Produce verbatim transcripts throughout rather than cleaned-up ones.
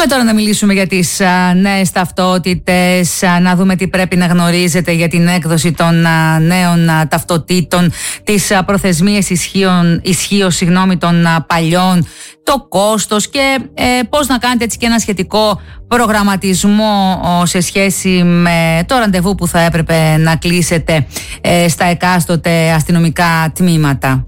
Πάμε τώρα να μιλήσουμε για τις α, νέες ταυτότητες, α, να δούμε τι πρέπει να γνωρίζετε για την έκδοση των α, νέων α, ταυτοτήτων, τις α, προθεσμίες ισχύως συγγνώμη, των α, παλιών, το κόστος και ε, πώς να κάνετε έτσι και ένα σχετικό προγραμματισμό ο, σε σχέση με το ραντεβού που θα έπρεπε να κλείσετε ε, στα εκάστοτε αστυνομικά τμήματα.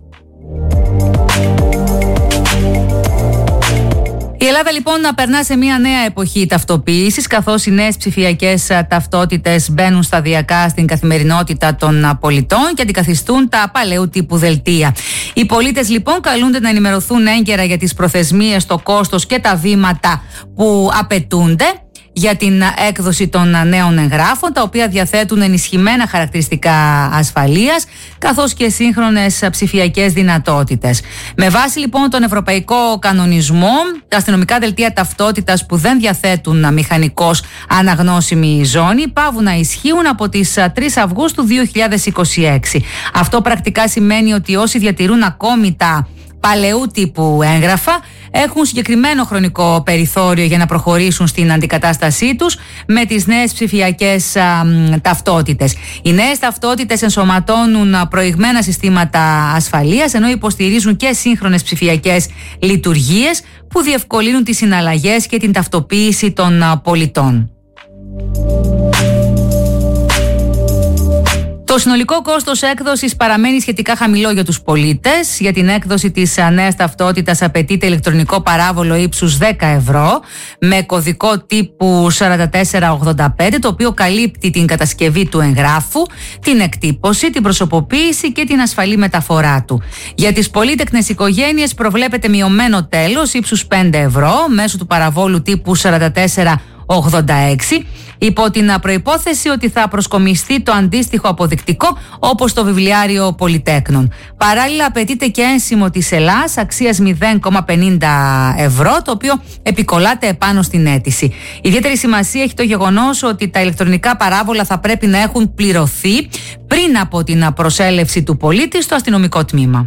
Η Ελλάδα λοιπόν να περνά σε μια νέα εποχή ταυτοποίησης, καθώς οι νέες ψηφιακές ταυτότητες μπαίνουν σταδιακά στην καθημερινότητα των πολιτών και αντικαθιστούν τα παλαιού τύπου δελτία. Οι πολίτες λοιπόν καλούνται να ενημερωθούν έγκαιρα για τις προθεσμίες, το κόστος και τα βήματα που απαιτούνται για την έκδοση των νέων εγγράφων, τα οποία διαθέτουν ενισχυμένα χαρακτηριστικά ασφαλείας, καθώς και σύγχρονες ψηφιακές δυνατότητες. Με βάση λοιπόν τον ευρωπαϊκό κανονισμό, τα αστυνομικά δελτία ταυτότητας που δεν διαθέτουν μηχανικώς αναγνώσιμη ζώνη παύουν να ισχύουν από τις τρεις Αυγούστου δύο χιλιάδες είκοσι έξι. Αυτό πρακτικά σημαίνει ότι όσοι διατηρούν ακόμη τα παλαιού τύπου έγγραφα έχουν συγκεκριμένο χρονικό περιθώριο για να προχωρήσουν στην αντικατάστασή τους με τις νέες ψηφιακές α, ταυτότητες. Οι νέες ταυτότητες ενσωματώνουν προηγμένα συστήματα ασφαλείας, ενώ υποστηρίζουν και σύγχρονες ψηφιακές λειτουργίες που διευκολύνουν τις συναλλαγές και την ταυτοποίηση των α, πολιτών. Το συνολικό κόστος έκδοσης παραμένει σχετικά χαμηλό για τους πολίτες. Για την έκδοση της νέας ταυτότητας απαιτείται ηλεκτρονικό παράβολο ύψους δέκα ευρώ με κωδικό τύπου σαράντα τέσσερα ογδόντα πέντε, το οποίο καλύπτει την κατασκευή του εγγράφου, την εκτύπωση, την προσωποποίηση και την ασφαλή μεταφορά του. Για τις πολύτεκνες οικογένειες προβλέπεται μειωμένο τέλος ύψους πέντε ευρώ μέσω του παραβόλου τύπου σαράντα τέσσερα ογδόντα έξι, υπό την προϋπόθεση ότι θα προσκομιστεί το αντίστοιχο αποδεικτικό όπως το βιβλιάριο πολυτέκνων. Παράλληλα απαιτείται και ένσημο της Ελλάς αξίας μηδέν κόμμα πενήντα ευρώ, το οποίο επικολλάται επάνω στην αίτηση. Ιδιαίτερη σημασία έχει το γεγονός ότι τα ηλεκτρονικά παράβολα θα πρέπει να έχουν πληρωθεί πριν από την προσέλευση του πολίτη στο αστυνομικό τμήμα.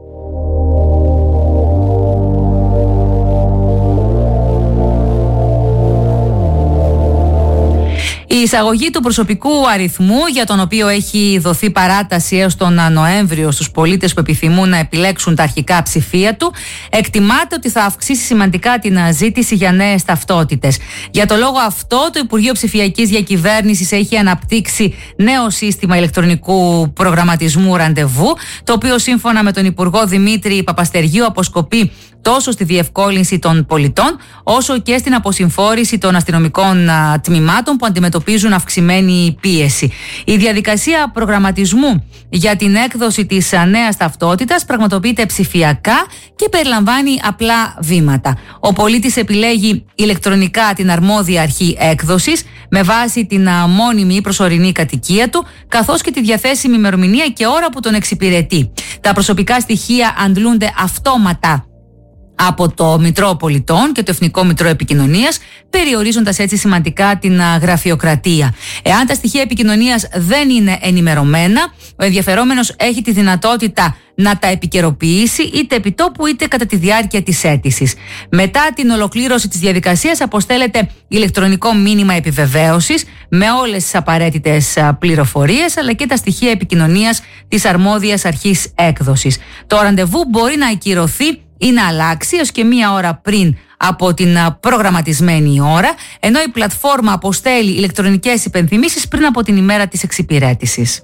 Η εισαγωγή του προσωπικού αριθμού, για τον οποίο έχει δοθεί παράταση έως τον Νοέμβριο στους πολίτες που επιθυμούν να επιλέξουν τα αρχικά ψηφία του, εκτιμάται ότι θα αυξήσει σημαντικά την ζήτηση για νέες ταυτότητες. Για το λόγο αυτό, το Υπουργείο Ψηφιακής Διακυβέρνησης έχει αναπτύξει νέο σύστημα ηλεκτρονικού προγραμματισμού ραντεβού, το οποίο σύμφωνα με τον Υπουργό Δημήτρη Παπαστεργίου αποσκοπεί τόσο στη διευκόλυνση των πολιτών, όσο και στην αποσυμφόρηση των αστυνομικών α, τμήματων που αντιμετωπίζουν αυξημένη πίεση. Η διαδικασία προγραμματισμού για την έκδοση της α, νέας ταυτότητας πραγματοποιείται ψηφιακά και περιλαμβάνει απλά βήματα. Ο πολίτης επιλέγει ηλεκτρονικά την αρμόδια αρχή έκδοσης με βάση την α, μόνιμη ή προσωρινή κατοικία του, καθώς και τη διαθέσιμη ημερομηνία και ώρα που τον εξυπηρετεί. Τα προσωπικά στοιχεία αντλούνται αυτόματα από το Μητρό Πολιτών και το Εθνικό Μητρό Επικοινωνίας, περιορίζοντας έτσι σημαντικά την γραφειοκρατία. Εάν τα στοιχεία επικοινωνίας δεν είναι ενημερωμένα, ο ενδιαφερόμενος έχει τη δυνατότητα να τα επικαιροποιήσει είτε επιτόπου είτε κατά τη διάρκεια της αίτησης. Μετά την ολοκλήρωση της διαδικασίας αποστέλλεται ηλεκτρονικό μήνυμα επιβεβαίωσης με όλες τις απαραίτητες πληροφορίες αλλά και τα στοιχεία επικοινωνίας της αρμόδιας αρχής έκδοσης. Το ραντεβού μπορεί να ακυρωθεί ή να αλλάξει έως και μία ώρα πριν από την προγραμματισμένη ώρα, ενώ η πλατφόρμα αποστέλει ηλεκτρονικές υπενθυμίσεις πριν από την ημέρα της εξυπηρέτησης.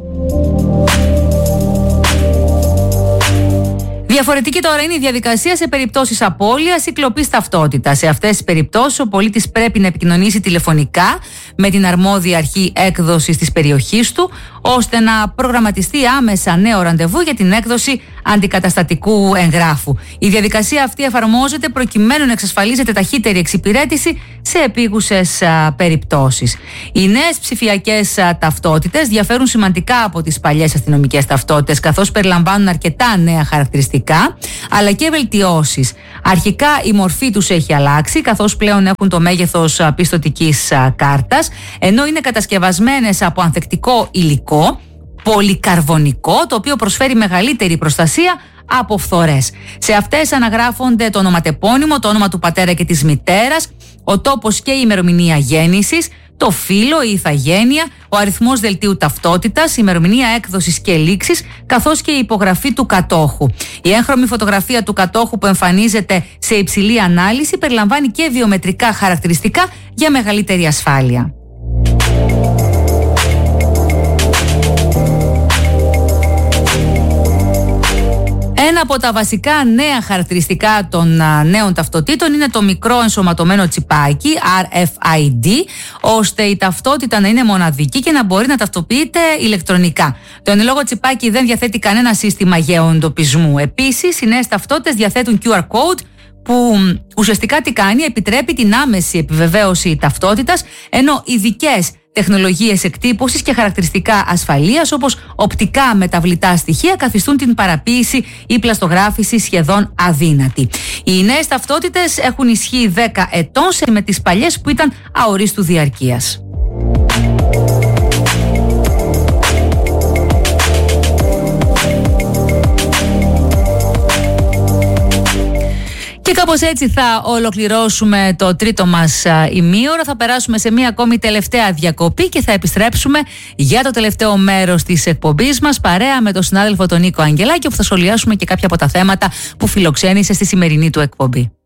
Διαφορετική τώρα είναι η διαδικασία σε περιπτώσεις απώλειας ή κλοπής ταυτότητας. Σε αυτές τις περιπτώσεις, ο πολίτης πρέπει να επικοινωνήσει τηλεφωνικά με την αρμόδια αρχή έκδοσης της περιοχής του, ώστε να προγραμματιστεί άμεσα νέο ραντεβού για την έκδοση αντικαταστατικού εγγράφου. Η διαδικασία αυτή εφαρμόζεται προκειμένου να εξασφαλίζεται ταχύτερη εξυπηρέτηση σε επίγουσες α, περιπτώσεις. Οι νέες ψηφιακές α, ταυτότητες διαφέρουν σημαντικά από τις παλιές αστυνομικές ταυτότητες, καθώς περιλαμβάνουν αρκετά νέα χαρακτηριστικά, αλλά και βελτιώσεις. Αρχικά η μορφή τους έχει αλλάξει, καθώς πλέον έχουν το μέγεθος α, πιστωτικής α, κάρτας, ενώ είναι κατασκευασμένες από ανθεκτικό υλικό πολυκαρβονικό, το οποίο προσφέρει μεγαλύτερη προστασία από φθορές. Σε αυτές αναγράφονται το ονοματεπώνυμο, το όνομα του πατέρα και της μητέρας, ο τόπος και η ημερομηνία γέννησης, το φύλο, η ηθαγένεια, ο αριθμός δελτίου ταυτότητας, η ημερομηνία έκδοσης και λήξης, καθώς και η υπογραφή του κατόχου. Η έγχρωμη φωτογραφία του κατόχου που εμφανίζεται σε υψηλή ανάλυση περιλαμβάνει και βιομετρικά χαρακτηριστικά για μεγαλύτερη ασφάλεια. Ένα από τα βασικά νέα χαρακτηριστικά των α, νέων ταυτοτήτων είναι το μικρό ενσωματωμένο τσιπάκι αρ εφ άι ντι, ώστε η ταυτότητα να είναι μοναδική και να μπορεί να ταυτοποιείται ηλεκτρονικά. Το εν λόγω τσιπάκι δεν διαθέτει κανένα σύστημα γεωεντοπισμού. Επίσης, οι νέες ταυτότητες διαθέτουν κιου αρ code, που ουσιαστικά τι κάνει, επιτρέπει την άμεση επιβεβαίωση ταυτότητας, ενώ ειδικές τεχνολογίες εκτύπωσης και χαρακτηριστικά ασφαλείας όπως οπτικά μεταβλητά στοιχεία καθιστούν την παραποίηση ή πλαστογράφηση σχεδόν αδύνατη. Οι νέες ταυτότητες έχουν ισχύ δέκα ετών με τις παλιές που ήταν αορίστου διαρκείας. Και κάπως έτσι θα ολοκληρώσουμε το τρίτο μας ημίωρο. Θα περάσουμε σε μία ακόμη τελευταία διακοπή και θα επιστρέψουμε για το τελευταίο μέρος της εκπομπής μας παρέα με τον συνάδελφο τον Νίκο Αγγελάκη, όπου θα σχολιάσουμε και κάποια από τα θέματα που φιλοξένησε στη σημερινή του εκπομπή.